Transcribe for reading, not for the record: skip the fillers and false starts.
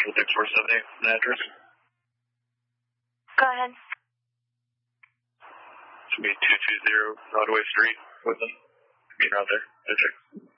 Marshall 6478, an address. Go ahead. It's going to be 220 Broadway Street, Woodland. Meet around there. Check.